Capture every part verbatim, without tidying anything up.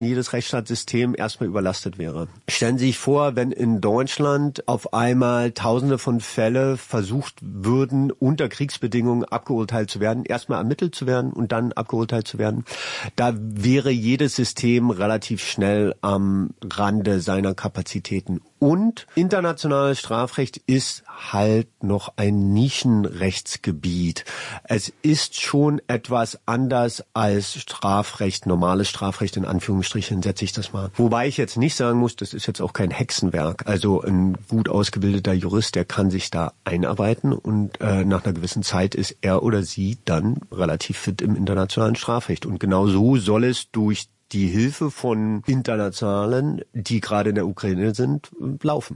jedes Rechtsstaatssystem erstmal überlastet wäre. Stellen Sie sich vor, wenn in Deutschland auf einmal Tausende von Fälle versucht würden, unter Kriegsbedingungen abgeurteilt zu werden, erstmal ermittelt zu werden und dann abgeurteilt zu werden, da wäre jedes System relativ schnell am Rande seiner Kapazitäten. Und internationales Strafrecht ist halt noch ein Nischenrechtsgebiet. Es ist schon etwas anders als Strafrecht, normales Strafrecht, in Anführungsstrichen setze ich das mal. Wobei ich jetzt nicht sagen muss, das ist jetzt auch kein Hexenwerk. Also ein gut ausgebildeter Jurist, der kann sich da einarbeiten und äh, nach einer gewissen Zeit ist er oder sie dann relativ fit im internationalen Strafrecht. Und genau so soll es durch die Hilfe von Internationalen, die gerade in der Ukraine sind, laufen.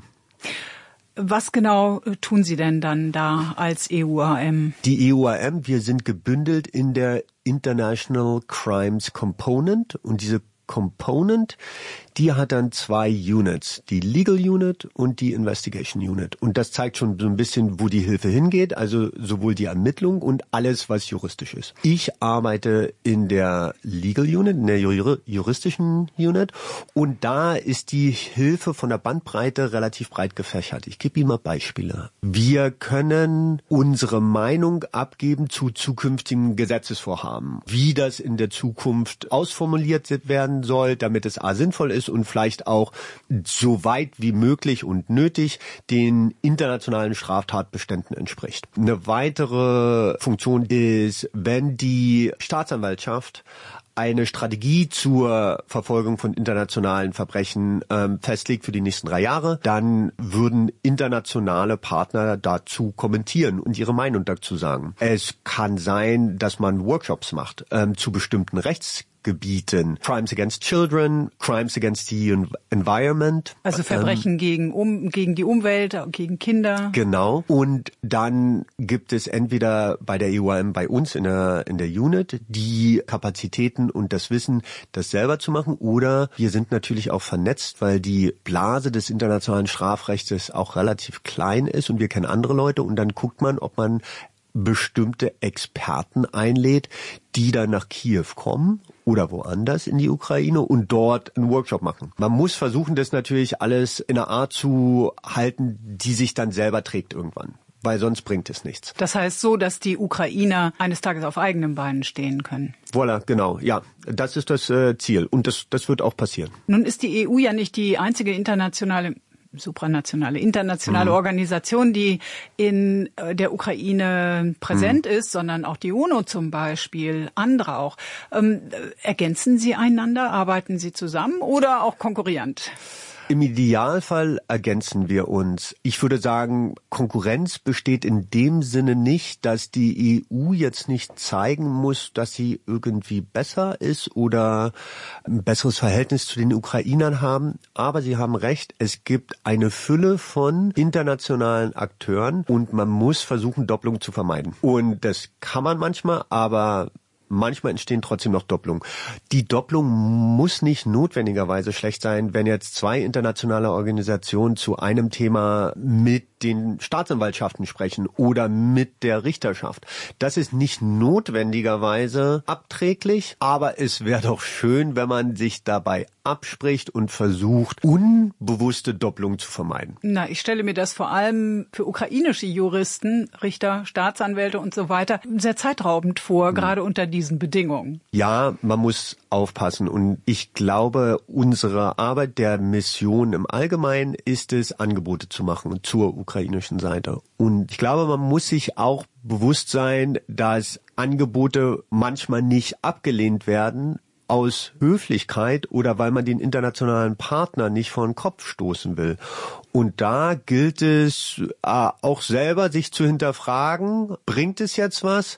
Was genau tun Sie denn dann da als E U A M? Die E U A M, wir sind gebündelt in der International Crimes Component und diese Component, die hat dann zwei Units, die Legal Unit und die Investigation Unit. Und das zeigt schon so ein bisschen, wo die Hilfe hingeht, also sowohl die Ermittlung und alles, was juristisch ist. Ich arbeite in der Legal Unit, in der juristischen Unit und da ist die Hilfe von der Bandbreite relativ breit gefächert. Ich gebe Ihnen mal Beispiele. Wir können unsere Meinung abgeben zu zukünftigen Gesetzesvorhaben, wie das in der Zukunft ausformuliert werden soll, damit es a sinnvoll ist und vielleicht auch so weit wie möglich und nötig den internationalen Straftatbeständen entspricht. Eine weitere Funktion ist, wenn die Staatsanwaltschaft eine Strategie zur Verfolgung von internationalen Verbrechen ähm, festlegt für die nächsten drei Jahre, dann würden internationale Partner dazu kommentieren und ihre Meinung dazu sagen. Es kann sein, dass man Workshops macht ähm, zu bestimmten Rechtsgebieten. Gebieten. Crimes against Children, Crimes against the Environment. Also Verbrechen ähm, gegen, um, gegen die Umwelt, gegen Kinder. Genau. Und dann gibt es entweder bei der E U A M, bei uns in der, in der Unit, die Kapazitäten und das Wissen, das selber zu machen. Oder wir sind natürlich auch vernetzt, weil die Blase des internationalen Strafrechts auch relativ klein ist und wir kennen andere Leute. Und dann guckt man, ob man bestimmte Experten einlädt, die dann nach Kiew kommen oder woanders in die Ukraine und dort einen Workshop machen. Man muss versuchen, das natürlich alles in einer Art zu halten, die sich dann selber trägt irgendwann, weil sonst bringt es nichts. Das heißt so, dass die Ukrainer eines Tages auf eigenen Beinen stehen können. Voilà, genau, ja, das ist das äh, Ziel und das, das wird auch passieren. Nun ist die E U ja nicht die einzige internationale supranationale, internationale mhm. Organisation, die in der Ukraine präsent mhm. ist, sondern auch die UNO zum Beispiel, andere auch. Ähm, ergänzen Sie einander, arbeiten Sie zusammen oder auch konkurrierend? Im Idealfall ergänzen wir uns. Ich würde sagen, Konkurrenz besteht in dem Sinne nicht, dass die E U jetzt nicht zeigen muss, dass sie irgendwie besser ist oder ein besseres Verhältnis zu den Ukrainern haben. Aber Sie haben recht, es gibt eine Fülle von internationalen Akteuren und man muss versuchen, Doppelung zu vermeiden. Und das kann man manchmal, aber manchmal entstehen trotzdem noch Doppelungen. Die Doppelung muss nicht notwendigerweise schlecht sein, wenn jetzt zwei internationale Organisationen zu einem Thema mit den Staatsanwaltschaften sprechen oder mit der Richterschaft. Das ist nicht notwendigerweise abträglich, aber es wäre doch schön, wenn man sich dabei abspricht und versucht, unbewusste Doppelungen zu vermeiden. Na, ich stelle mir das vor allem für ukrainische Juristen, Richter, Staatsanwälte und so weiter sehr zeitraubend vor, hm. gerade unter diesen Bedingungen. Ja, man muss aufpassen und ich glaube, unsere Arbeit der Mission im Allgemeinen ist es, Angebote zu machen zur ukrainischen Seite. Und ich glaube, man muss sich auch bewusst sein, dass Angebote manchmal nicht abgelehnt werden, aus Höflichkeit oder weil man den internationalen Partner nicht vor den Kopf stoßen will. Und da gilt es äh, auch selber, sich zu hinterfragen, bringt es jetzt was?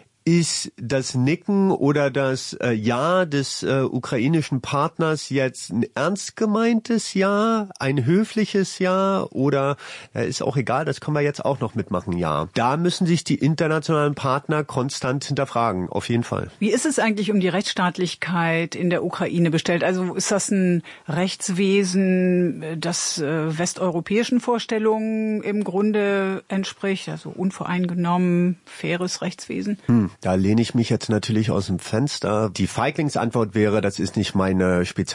Ist das Nicken oder das äh, Ja des äh, ukrainischen Partners jetzt ein ernst gemeintes Ja, ein höfliches Ja oder äh, ist auch egal, das können wir jetzt auch noch mitmachen, ja. Da müssen sich die internationalen Partner konstant hinterfragen, auf jeden Fall. Wie ist es eigentlich um die Rechtsstaatlichkeit in der Ukraine bestellt? Also ist das ein Rechtswesen, das äh, westeuropäischen Vorstellungen im Grunde entspricht, also unvoreingenommen, faires Rechtswesen? Hm. Da lehne ich mich jetzt natürlich aus dem Fenster. Die Feiglingsantwort wäre, das ist nicht meine Spezialität.